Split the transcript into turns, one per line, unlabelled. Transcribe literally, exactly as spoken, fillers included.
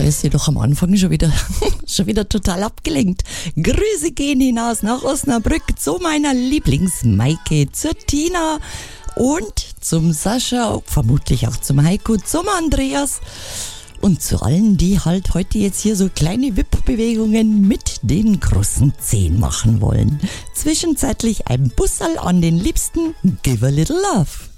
Da ist sie doch am Anfang schon wieder, schon wieder total abgelenkt. Grüße gehen hinaus nach Osnabrück zu meiner Lieblings-Maike, zur Tina und zum Sascha, vermutlich auch zum Heiko, zum Andreas und zu allen, die halt heute jetzt hier so kleine Wippbewegungen mit den großen Zehen machen wollen. Zwischenzeitlich ein Busserl an den Liebsten. Give a little love.